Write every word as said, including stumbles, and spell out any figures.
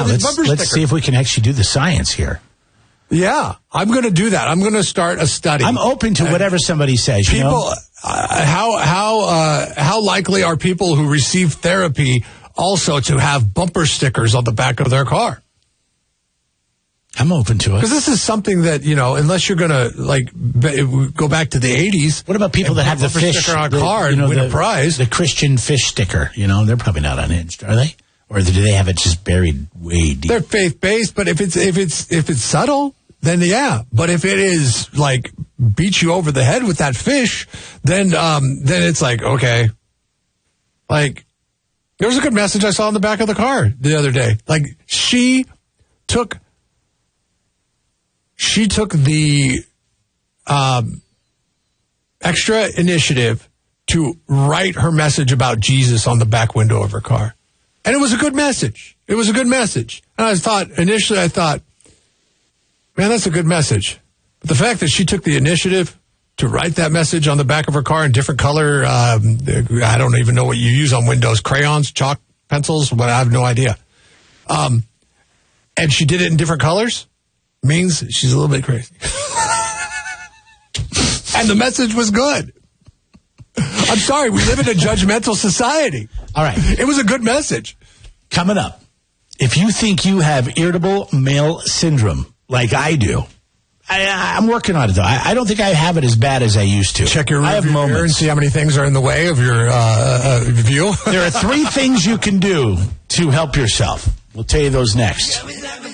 the let's, bumper let's sticker. see if we can actually do the science here. Yeah, I'm going to do that. I'm going to start a study. I'm open to whatever somebody says. People, you know? uh, how how uh, how likely are people who receive therapy also to have bumper stickers on the back of their car? I'm open to it. Because this is something that, you know, unless you're going to, like, be, go back to the eighties. What about people that have the fish sticker on a the, car you know, and win the, a prize? The Christian fish sticker, you know, they're probably not unhinged, are they? Or do they have it just buried way deep? They're faith-based, but if it's if it's if it's subtle, then yeah. But if it is like beat you over the head with that fish, then um, then it's like, okay. Like, there was a good message I saw in the back of the car the other day. Like, she took she took the um, extra initiative to write her message about Jesus on the back window of her car. And it was a good message. It was a good message. And I thought, initially I thought, man, that's a good message. But the fact that she took the initiative to write that message on the back of her car in different color, um, I don't even know what you use on windows, crayons, chalk, pencils, but I have no idea. Um, and she did it in different colors, means she's a little bit crazy. And the message was good. I'm sorry, we live in a judgmental society. All right. It was a good message. Coming up, if you think you have irritable male syndrome, like I do, I, I'm working on it, though. I, I don't think I have it as bad as I used to. Check your I have rearview mirror and moments. see how many things are in the way of your uh, uh, view. There are three things you can do to help yourself. We'll tell you those next.